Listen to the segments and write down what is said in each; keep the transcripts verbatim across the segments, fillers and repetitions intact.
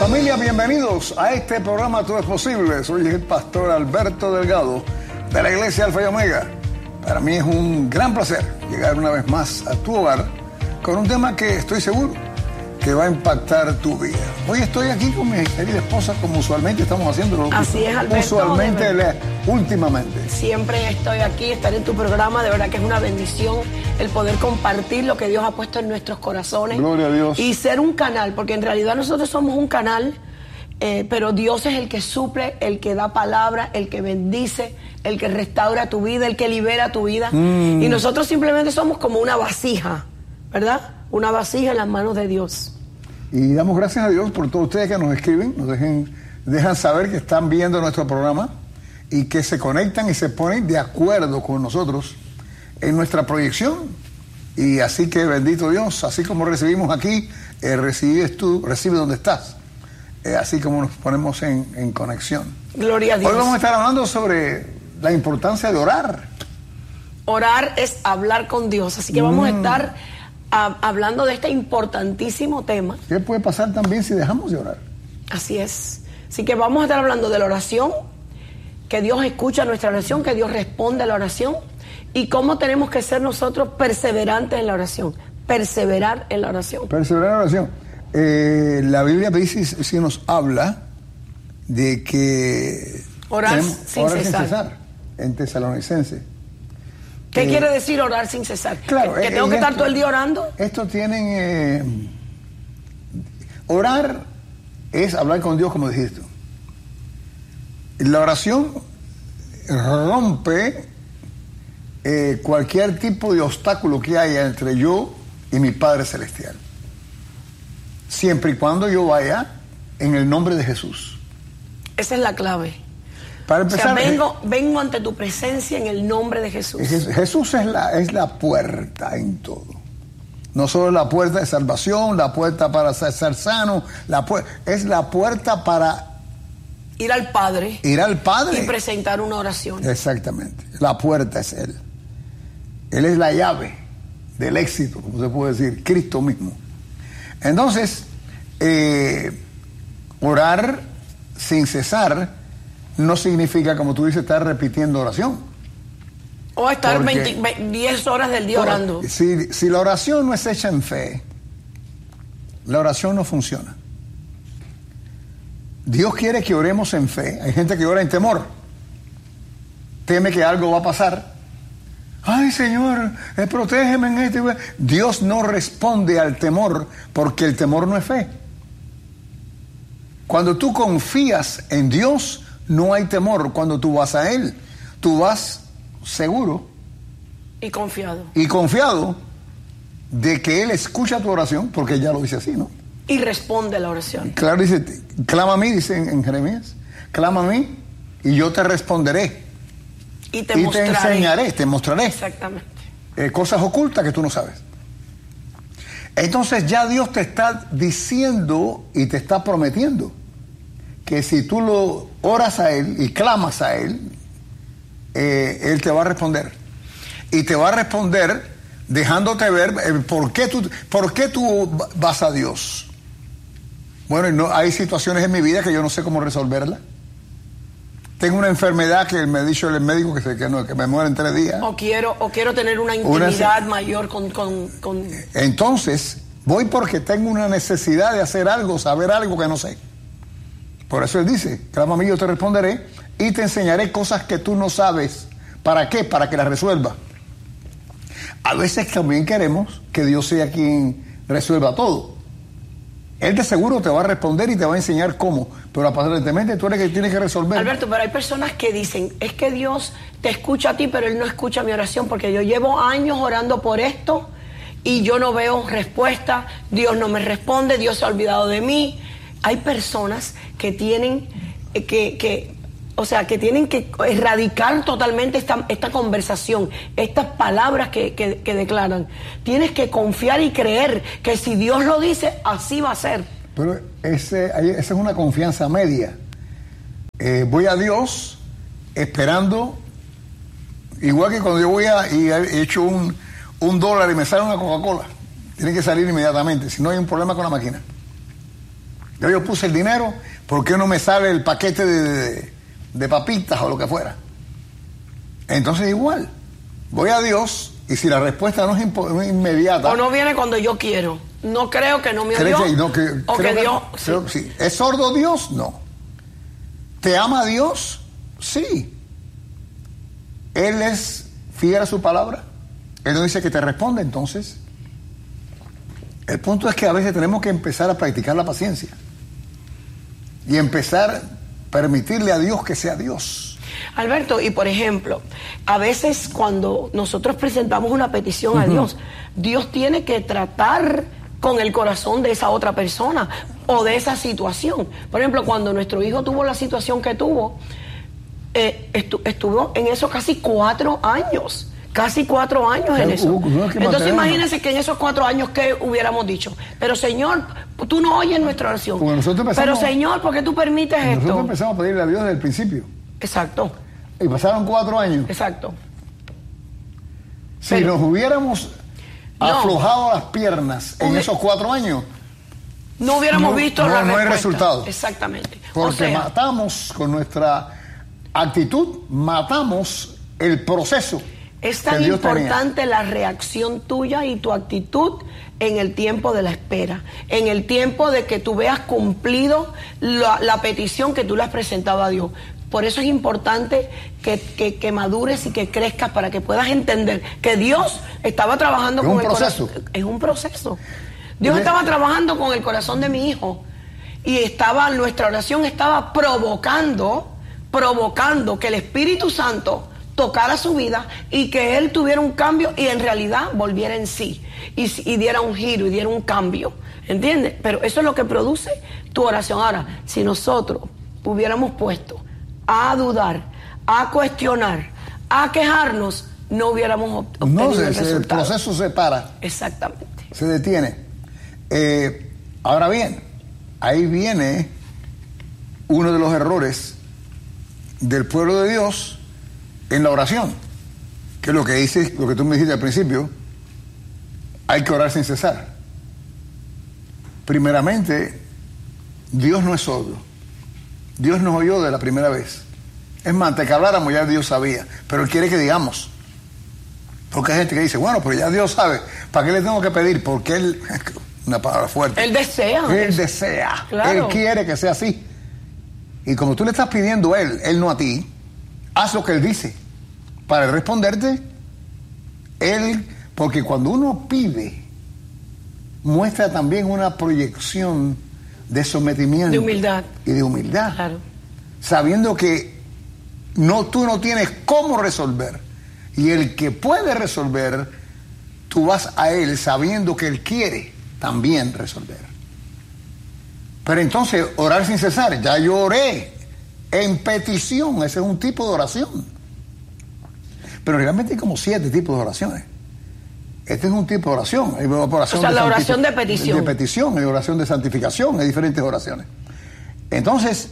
Familia, bienvenidos a este programa Todo es Posible. Soy el pastor Alberto Delgado de la Iglesia Alfa y Omega. Para mí es un gran placer llegar una vez más a tu hogar con un tema que estoy seguro que va a impactar tu vida. Hoy estoy aquí con mi querida esposa, como usualmente estamos haciendo. Así es, Alberto. Usualmente, le, últimamente. Siempre estoy aquí, estar en tu programa. De verdad que es una bendición el poder compartir lo que Dios ha puesto en nuestros corazones. Gloria a Dios. Y ser un canal, porque en realidad nosotros somos un canal, eh, pero Dios es el que suple, el que da palabra, el que bendice, el que restaura tu vida, el que libera tu vida. Mm. Y nosotros simplemente somos como una vasija, ¿verdad? Una vasija en las manos de Dios. Y damos gracias a Dios por todos ustedes que nos escriben, nos dejen, dejan saber que están viendo nuestro programa y que se conectan y se ponen de acuerdo con nosotros en nuestra proyección. Y así que bendito Dios, así como recibimos aquí, eh, recibes tú, recibe donde estás. Eh, así como nos ponemos en, en conexión. Gloria a Dios. Hoy vamos a estar hablando sobre la importancia de orar. Orar es hablar con Dios, así que mm. vamos a estar a, hablando de este importantísimo tema. ¿Qué puede pasar también si dejamos de orar? Así es. Así que vamos a estar hablando de la oración, que Dios escucha nuestra oración, que Dios responde a la oración, y cómo tenemos que ser nosotros perseverantes en la oración. Perseverar en la oración. Perseverar en la oración. Eh, la Biblia dice, si nos habla de que orar, sin, orar cesar. sin cesar en Tesalonicenses. ¿Qué eh, quiere decir orar sin cesar? Claro, ¿Que, que eh, tengo que esto, estar todo el día orando? Esto tienen... Eh, orar es hablar con Dios, como dijiste tú. La oración rompe eh, cualquier tipo de obstáculo que haya entre yo y mi Padre Celestial. Siempre y cuando yo vaya en el nombre de Jesús. Esa es la clave. Para empezar, o sea, vengo, vengo ante tu presencia en el nombre de Jesús. Jesús es la, es la puerta en todo. No solo la puerta de salvación, la puerta para ser, ser sano, la pu- es la puerta para ir al Padre. Ir al Padre. Y presentar una oración. Exactamente. La puerta es Él. Él es la llave del éxito, como se puede decir, Cristo mismo. Entonces, eh, orar sin cesar no significa, como tú dices, estar repitiendo oración. O estar diez horas del día orando. Si, si la oración no es hecha en fe, la oración no funciona. Dios quiere que oremos en fe. Hay gente que ora en temor. Teme que algo va a pasar. Ay, Señor, eh, protégeme en este. Dios no responde al temor porque el temor no es fe. Cuando tú confías en Dios, no hay temor. Cuando tú vas a Él, tú vas seguro y confiado. Y confiado de que Él escucha tu oración, porque ya lo dice así, ¿no? Y responde a la oración. Claro, dice, clama a mí, dice en, en Jeremías, clama a mí y yo te responderé. Y te, y mostraré. te enseñaré, te mostraré. Exactamente. Eh, cosas ocultas que tú no sabes. Entonces ya Dios te está diciendo y te está prometiendo que si tú lo oras a Él y clamas a Él, eh, Él te va a responder. Y te va a responder dejándote ver eh, por qué tú, por qué tú vas a Dios. Bueno, no, hay situaciones en mi vida que yo no sé cómo resolverla. Tengo una enfermedad que me ha dicho el médico que, se, que, no, que me muere en tres días. O quiero, o quiero tener una intimidad una, mayor con, con, con... Entonces, voy porque tengo una necesidad de hacer algo, saber algo que no sé. Por eso Él dice, clama a mí, yo te responderé y te enseñaré cosas que tú no sabes. ¿Para qué? Para que las resuelva. A veces también queremos que Dios sea quien resuelva todo. Él de seguro te va a responder y te va a enseñar cómo, pero aparentemente tú eres el que tienes que resolver. Alberto, pero hay personas que dicen, es que Dios te escucha a ti, pero Él no escucha mi oración, porque yo llevo años orando por esto y yo no veo respuesta, Dios no me responde, Dios se ha olvidado de mí. Hay personas que tienen que, que o sea, que tienen que erradicar totalmente esta, esta conversación, estas palabras que, que, que declaran. Tienes que confiar y creer que si Dios lo dice, así va a ser. Pero ese, esa es una confianza media. Eh, voy a Dios esperando, igual que cuando yo voy a, y he hecho un, un dólar y me sale una Coca-Cola, tiene que salir inmediatamente, si no hay un problema con la máquina. Ya yo puse el dinero, ¿por qué no me sale el paquete de, de, de papitas o lo que fuera? Entonces igual, voy a Dios y si la respuesta no es, impo- no es inmediata... O no viene cuando yo quiero. No creo que no me ¿Crees oyó. que, no, que, o creo que que, Dios... creo sí. que sí. ¿Es sordo Dios? No. ¿Te ama Dios? Sí. ¿Él es fiel a su palabra? Él no dice que te responde, entonces. El punto es que a veces tenemos que empezar a practicar la paciencia. Y empezar a permitirle a Dios que sea Dios. Alberto, y por ejemplo, a veces cuando nosotros presentamos una petición a Dios, Dios tiene que tratar con el corazón de esa otra persona o de esa situación. Por ejemplo, cuando nuestro hijo tuvo la situación que tuvo, eh, estu- estuvo en eso casi cuatro años. Casi cuatro años en eso. Uh, no es que Entonces mantenemos. imagínense que en esos cuatro años, ¿qué hubiéramos dicho? Pero Señor, tú no oyes nuestra oración. Porque nosotros empezamos- Pero Señor, ¿por qué tú permites Nosotros esto? empezamos a pedirle a Dios desde el principio. Exacto, Y pasaron cuatro años. exacto. Si Pero- nos hubiéramos No. aflojado las piernas en Hubi- esos cuatro años, No hubiéramos No, visto no, la no hay respuesta. resultado. Exactamente. porque o sea, matamos con nuestra actitud, matamos el proceso es que tan Dios tenía. importante la reacción tuya y tu actitud en el tiempo de la espera, en el tiempo de que tú veas cumplido la, la petición que tú le has presentado a Dios. Por eso es importante que, que, que madures y que crezcas para que puedas entender que Dios estaba trabajando Es con un el proceso. corazón. Es un proceso. Dios Entonces- estaba trabajando con el corazón de mi hijo y estaba, nuestra oración estaba provocando, provocando que el Espíritu Santo tocara su vida y que él tuviera un cambio y en realidad volviera en sí y, y diera un giro y diera un cambio, ¿entiendes? Pero eso es lo que produce tu oración. Ahora, si nosotros hubiéramos puesto a dudar, a cuestionar, a quejarnos, no hubiéramos obt- obtenido No, se- el se- el resultado. proceso se para, Exactamente. se detiene. Eh, ahora bien, ahí viene uno de los errores del pueblo de Dios en la oración, que es lo que dices, lo que tú me dijiste al principio, hay que orar sin cesar. Primeramente, Dios no es sordo. Dios nos oyó de la primera vez. Es más, antes que habláramos ya Dios sabía, pero Él quiere que digamos. Porque hay gente que dice, bueno, pero ya Dios sabe, ¿para qué le tengo que pedir? Porque Él, una palabra fuerte, Él desea. Él desea, Claro. Él quiere que sea así. Y como tú le estás pidiendo a Él, Él no a ti, haz lo que Él dice. Para Él responderte, Él, porque cuando uno pide, muestra también una proyección de sometimiento. De humildad. Y de humildad. Claro. Sabiendo que no, tú no tienes cómo resolver. Y el que puede resolver, tú vas a Él sabiendo que Él quiere también resolver. Pero entonces, orar sin cesar, ya yo oré en petición, ese es un tipo de oración. Pero realmente hay como siete tipos de oraciones. Este es un tipo de oración. Hay oración O sea, de la santifi- oración de petición. De petición, hay oración de santificación, hay diferentes oraciones. Entonces,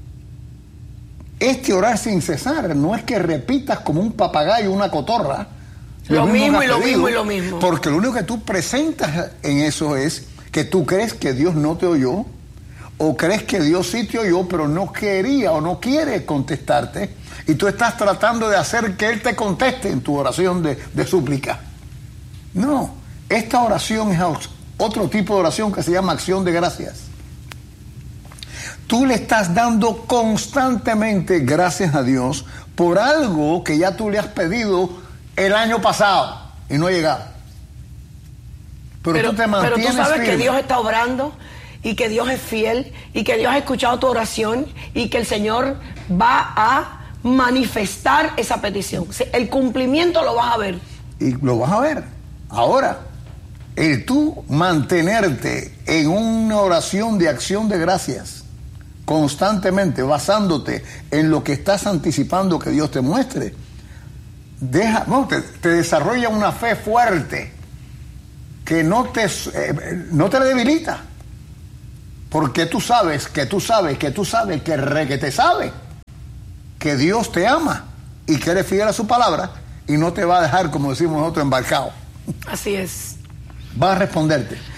este orar sin cesar no es que repitas como un papagayo, una cotorra. Lo mismo que y lo has pedido, mismo y lo mismo. Porque lo único que tú presentas en eso es que tú crees que Dios no te oyó, o crees que Dios sí te oyó, pero no quería o no quiere contestarte, y tú estás tratando de hacer que Él te conteste en tu oración de, de súplica. No, esta oración es otro tipo de oración que se llama acción de gracias. Tú le estás dando constantemente gracias a Dios por algo que ya tú le has pedido el año pasado y no ha llegado. Pero, Pero, tú te pero mantienes tú sabes que firme. Dios está obrando y que Dios es fiel y que Dios ha escuchado tu oración y que el Señor va a manifestar esa petición. O sea, el cumplimiento lo vas a ver. Y lo vas a ver. Ahora, el tú mantenerte en una oración de acción de gracias constantemente, basándote en lo que estás anticipando que Dios te muestre, deja, no, te, te desarrolla una fe fuerte que no te, eh, no te la debilita. Porque tú sabes, que tú sabes, que tú sabes, que re que te sabe, que Dios te ama y que eres fiel a su palabra y no te va a dejar, como decimos nosotros, embarcado. Así es. Va a responderte.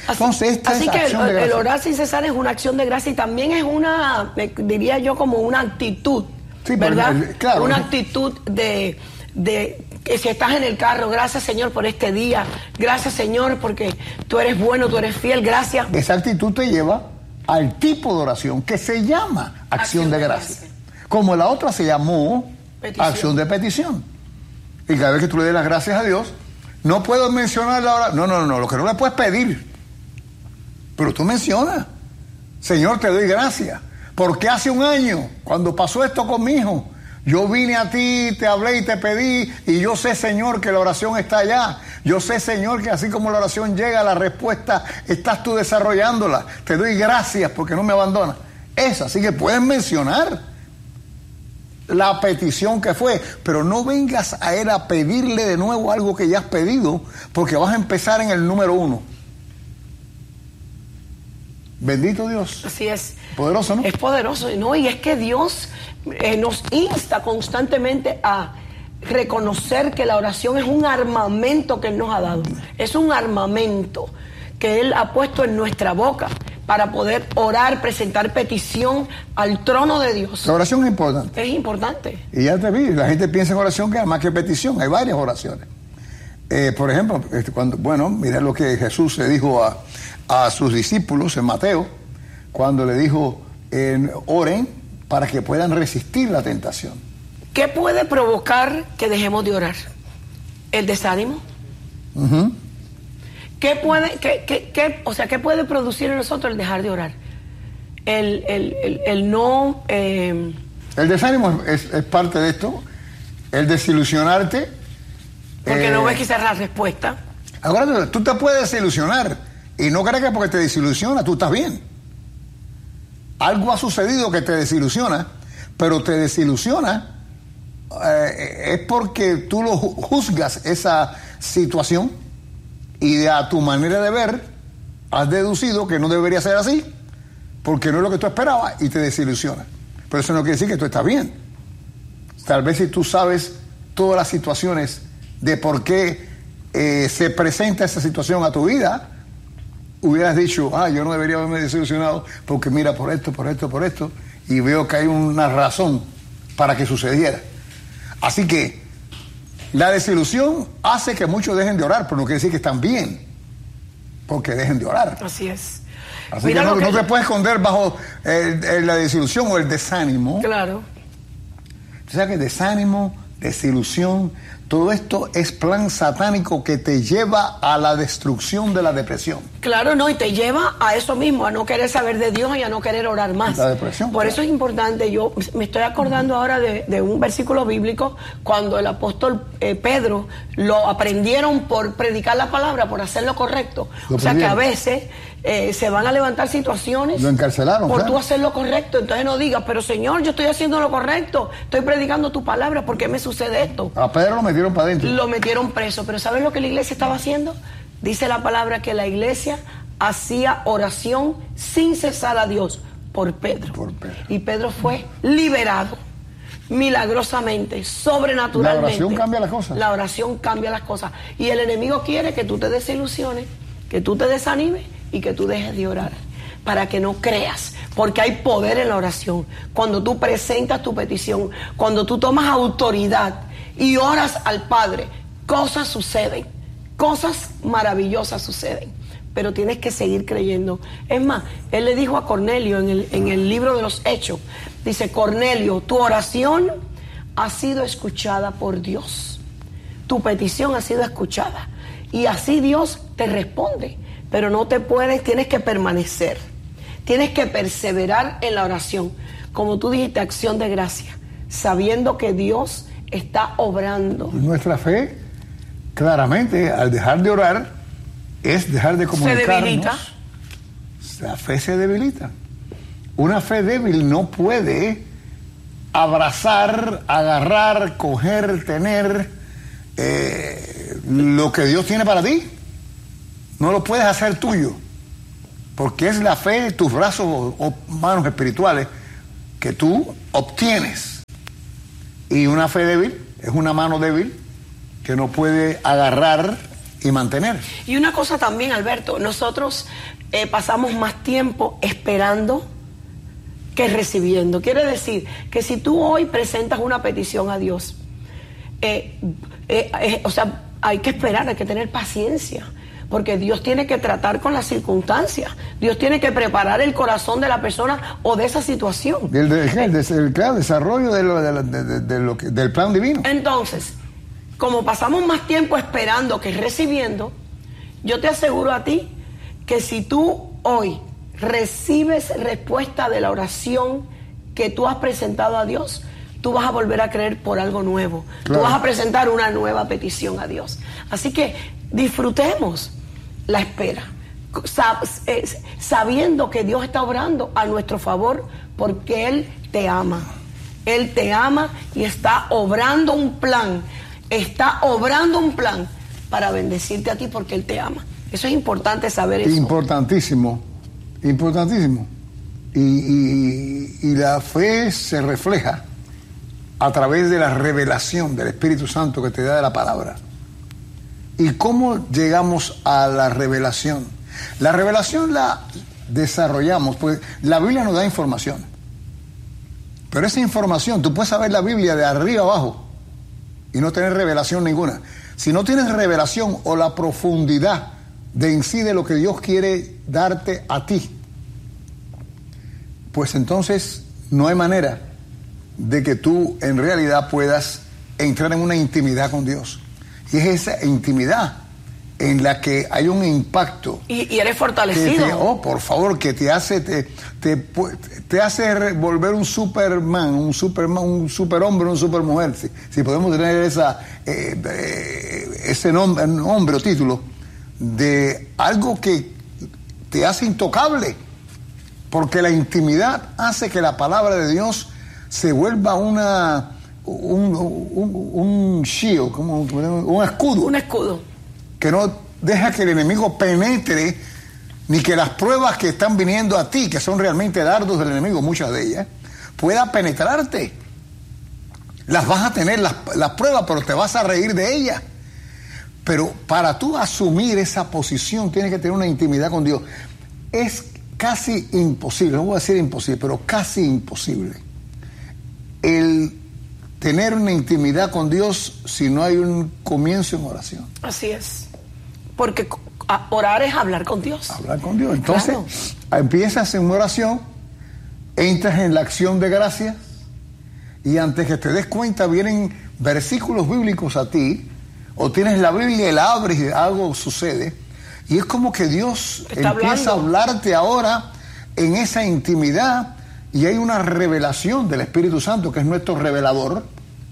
Así, Entonces, esta así es que acción el, de gracia. el orar sin cesar es una acción de gracia y también es una, diría yo, como una actitud, Sí, ¿verdad? pero, eh, claro. Una actitud de, de que si estás en el carro, gracias Señor por este día, gracias Señor porque tú eres bueno, tú eres fiel, gracias. Esa actitud te lleva al tipo de oración que se llama acción, Acción de de gracia. gracia. Como la otra se llamó Petición. acción de petición. Y cada vez que tú le des las gracias a Dios, no puedo mencionar la oración. No, no, no, lo que no le puedes pedir. Pero tú mencionas, Señor, te doy gracias. Porque hace un año, cuando pasó esto con mi hijo, yo vine a ti, te hablé y te pedí, y yo sé, Señor, que la oración está allá. Yo sé, Señor, que así como la oración llega, la respuesta, estás tú desarrollándola. Te doy gracias porque no me abandonas. Esa, así que puedes mencionar la petición que fue, pero no vengas a él a pedirle de nuevo algo que ya has pedido, porque vas a empezar en el número uno. Bendito Dios. Así es. Poderoso, ¿no? Es poderoso, ¿no? Y es que Dios eh, nos insta constantemente a reconocer que la oración es un armamento que Él nos ha dado. Es un armamento que Él ha puesto en nuestra boca para poder orar, presentar petición al trono de Dios. La oración es importante. Es importante. Y ya te vi, la gente piensa en oración que es más que petición, hay varias oraciones. Eh, por ejemplo, este, cuando, bueno, mira lo que Jesús le dijo a, a sus discípulos en Mateo, cuando le dijo, eh, oren para que puedan resistir la tentación. ¿Qué puede provocar que dejemos de orar? ¿El desánimo? Uh-huh. ¿Qué puede, qué, qué, qué, o sea, ¿qué puede producir en nosotros el dejar de orar? El, el, el, el no... Eh... El desánimo es, es parte de esto, el desilusionarte. Porque eh, no ves quizás la respuesta. Ahora tú te puedes desilusionar y no creas que porque te desilusiona tú estás bien. Algo ha sucedido que te desilusiona, pero te desilusiona eh, es porque tú lo juzgas esa situación y de a tu manera de ver has deducido que no debería ser así porque no es lo que tú esperabas y te desilusiona. Pero eso no quiere decir que tú estás bien. Tal vez si tú sabes todas las situaciones de por qué eh, se presenta esa situación a tu vida, hubieras dicho, ah, yo no debería haberme desilusionado porque mira por esto, por esto, por esto, y veo que hay una razón para que sucediera. Así que la desilusión hace que muchos dejen de orar, pero no quiere decir que están bien, porque dejen de orar. Así es. Así Mira que no, que... no te puedes esconder bajo el, el, la desilusión o el desánimo. Claro. O sea que desánimo, desilusión, todo esto es plan satánico que te lleva a la destrucción de la depresión. Claro, no, y te lleva a eso mismo, a no querer saber de Dios y a no querer orar más. La depresión. Por claro. eso es importante, yo me estoy acordando ahora de, de un versículo bíblico cuando el apóstol eh, Pedro lo aprendieron por predicar la palabra, por hacer lo correcto. Lo o sea que a aprendieron. veces eh, se van a levantar situaciones. Lo encarcelaron, por claro. tú hacer lo correcto. Entonces no digas, pero Señor, yo estoy haciendo lo correcto, estoy predicando tu palabra, ¿por qué me sucede esto? A Pedro lo metieron para adentro. Lo metieron preso, pero ¿sabes lo que la iglesia estaba haciendo? Dice la palabra que la iglesia hacía oración sin cesar a Dios por Pedro. Por Pedro. Y Pedro fue liberado milagrosamente, sobrenaturalmente. La oración cambia las cosas. La oración cambia las cosas. Y el enemigo quiere que tú te desilusiones, que tú te desanimes y que tú dejes de orar, para que no creas, porque hay poder en la oración. Cuando tú presentas tu petición, cuando tú tomas autoridad y oras al Padre, cosas suceden, cosas maravillosas suceden, pero tienes que seguir creyendo. Es más, él le dijo a Cornelio en el, en el libro de los Hechos, dice, Cornelio, tu oración ha sido escuchada por Dios, tu petición ha sido escuchada, y así Dios te responde, pero no te puedes, tienes que permanecer, tienes que perseverar en la oración, como tú dijiste, acción de gracia, sabiendo que Dios está obrando. Nuestra fe, claramente, al dejar de orar, es dejar de comunicarnos. Se debilita. La fe se debilita. Una fe débil no puede abrazar, agarrar, coger, tener eh, lo que Dios tiene para ti. No lo puedes hacer tuyo, porque es la fe, tus brazos o, o manos espirituales que tú obtienes. Y una fe débil es una mano débil que no puede agarrar y mantener. Y una cosa también, Alberto, nosotros eh, pasamos más tiempo esperando que recibiendo. Quiere decir que si tú hoy presentas una petición a Dios, eh, eh, eh, o sea, hay que esperar, hay que tener paciencia, porque Dios tiene que tratar con las circunstancias. Dios tiene que preparar el corazón de la persona o de esa situación. El, el, el, el claro, desarrollo de lo, de, de, de, de lo que, del plan divino. Entonces, como pasamos más tiempo esperando que recibiendo, yo te aseguro a ti que si tú hoy recibes respuesta de la oración que tú has presentado a Dios, tú vas a volver a creer por algo nuevo. Claro. Tú vas a presentar una nueva petición a Dios. Así que disfrutemos la espera, sabiendo que Dios está obrando a nuestro favor porque Él te ama. Él te ama y está obrando un plan, está obrando un plan para bendecirte a ti porque Él te ama. Eso es importante saber eso. Importantísimo, importantísimo. Y, y, y la fe se refleja a través de la revelación del Espíritu Santo que te da de la palabra. ¿Y cómo llegamos a la revelación? La revelación la desarrollamos, pues la Biblia nos da información. Pero esa información, tú puedes saber la Biblia de arriba abajo y no tener revelación ninguna. Si no tienes revelación o la profundidad de en sí de lo que Dios quiere darte a ti, pues entonces no hay manera de que tú en realidad puedas entrar en una intimidad con Dios. Y es esa intimidad en la que hay un impacto. Y, y eres fortalecido. Te, oh, por favor, que te hace, te, te, te hace volver un Superman, un Superman, un superhombre, una supermujer. Si, si podemos tener esa, eh, eh, ese nombre, nombre o título de algo que te hace intocable. Porque la intimidad hace que la palabra de Dios se vuelva una un, un, un shield, como un escudo. Un escudo. Que no deja que el enemigo penetre, ni que las pruebas que están viniendo a ti, que son realmente dardos del enemigo, muchas de ellas, pueda penetrarte. Las vas a tener, las, las pruebas, pero te vas a reír de ellas. Pero para tú asumir esa posición, tienes que tener una intimidad con Dios. Es casi imposible, no voy a decir imposible, pero casi imposible el tener una intimidad con Dios si no hay un comienzo en oración. Así es, porque orar es hablar con Dios. Hablar con Dios. Entonces, claro, empiezas en una oración, entras en la acción de gracias y antes que te des cuenta vienen versículos bíblicos a ti, o tienes la Biblia y la abres y algo sucede. Y es como que Dios empieza hablando. a hablarte ahora en esa intimidad y hay una revelación del Espíritu Santo que es nuestro revelador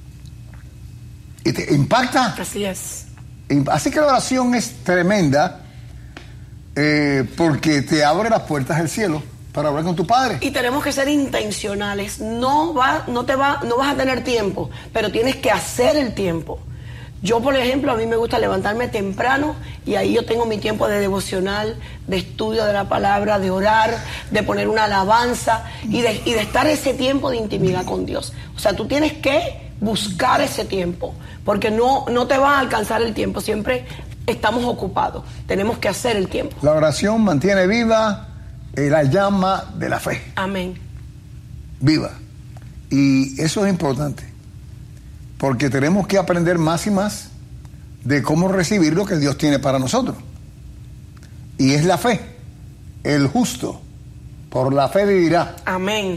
y te impacta. Así es. Así que la oración es tremenda eh, porque te abre las puertas del cielo para hablar con tu Padre. Y tenemos que ser intencionales. No, va, no, te va, no vas a tener tiempo, pero tienes que hacer el tiempo. Yo, por ejemplo, a mí me gusta levantarme temprano y ahí yo tengo mi tiempo de devocional, de estudio de la palabra, de orar, de poner una alabanza y de, y de estar ese tiempo de intimidad con Dios. O sea, tú tienes que buscar ese tiempo, porque no, no te va a alcanzar el tiempo, siempre estamos ocupados, tenemos que hacer el tiempo. La oración mantiene viva eh, la llama de la fe. Amén. Viva. Y eso es importante. Porque tenemos que aprender más y más de cómo recibir lo que Dios tiene para nosotros. Y es la fe. El justo por la fe vivirá. Amén.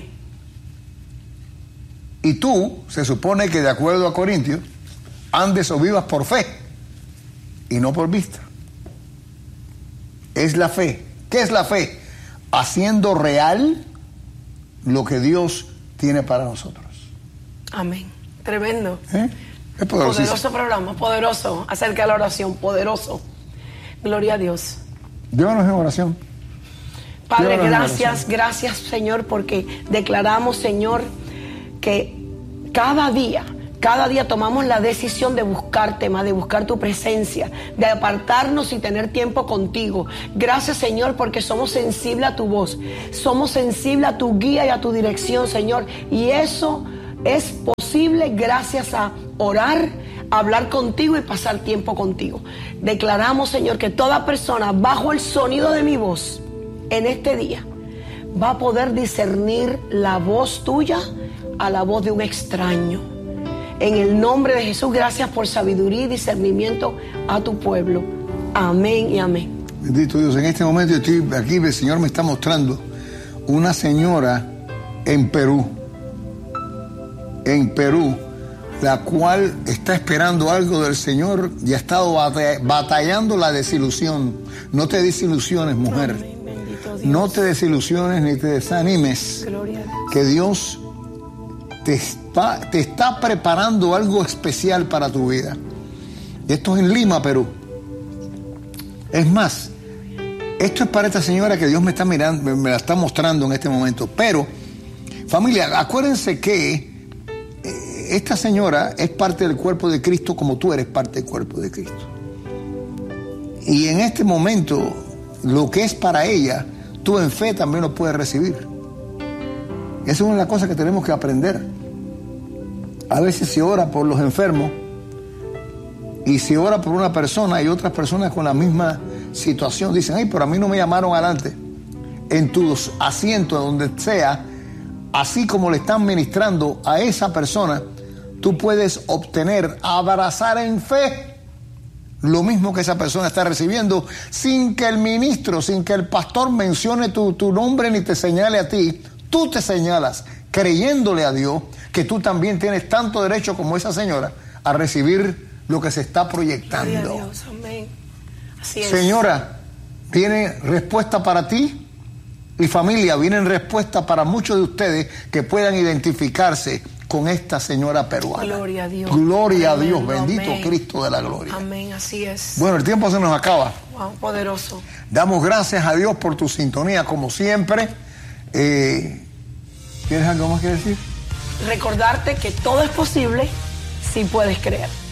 Y tú, se supone que de acuerdo a Corintios, andes o vivas por fe y no por vista. Es la fe. ¿Qué es la fe? Haciendo real lo que Dios tiene para nosotros. Amén. Tremendo. ¿Eh? Es poderoso programa, poderoso, acerca de la oración, poderoso. Gloria a Dios. Llévanos en oración. Padre, Llévanos gracias, oración. gracias Señor, porque declaramos, Señor, que cada día, cada día tomamos la decisión de buscarte más, de buscar tu presencia, de apartarnos y tener tiempo contigo. Gracias, Señor, porque somos sensibles a tu voz, somos sensibles a tu guía y a tu dirección, Señor, y eso es posible gracias a orar, hablar contigo y pasar tiempo contigo. Declaramos, Señor, que toda persona bajo el sonido de mi voz en este día va a poder discernir la voz tuya a la voz de un extraño. En el nombre de Jesús, gracias por sabiduría y discernimiento a tu pueblo. Amén y amén. Bendito Dios. En este momento yo estoy aquí, el Señor me está mostrando una señora en Perú, en Perú, la cual está esperando algo del Señor y ha estado batallando la desilusión. No te desilusiones, mujer. Amén, bendito Dios. No te desilusiones ni te desanimes. Gloria a Dios. Que Dios te está, te está preparando algo especial para tu vida. Esto es en Lima, Perú. Es más, esto es para esta señora que Dios me está mirando, me la está mostrando en este momento. Pero, familia, acuérdense que esta señora es parte del cuerpo de Cristo como tú eres parte del cuerpo de Cristo. Y en este momento, lo que es para ella, tú en fe también lo puedes recibir. Esa es una de las cosas que tenemos que aprender. A veces se ora por los enfermos y se ora por una persona y otras personas con la misma situación dicen, ay, pero a mí no me llamaron adelante. En tus asientos, donde sea, así como le están ministrando a esa persona, tú puedes obtener, abrazar en fe lo mismo que esa persona está recibiendo, sin que el ministro, sin que el pastor mencione tu, tu nombre ni te señale a ti. Tú te señalas, creyéndole a Dios, que tú también tienes tanto derecho como esa señora a recibir lo que se está proyectando. Gloria a Dios, amén. Así es. Señora, ¿tiene respuesta para ti? Y familia, vienen respuestas para muchos de ustedes que puedan identificarse con esta señora peruana. Gloria a Dios. Gloria a Dios, Amén. bendito Amén. Cristo de la gloria. Amén, así es. Bueno, el tiempo se nos acaba. Wow, poderoso. Damos gracias a Dios por tu sintonía, como siempre. Eh, ¿Tienes algo más que decir? Recordarte que todo es posible si puedes creer.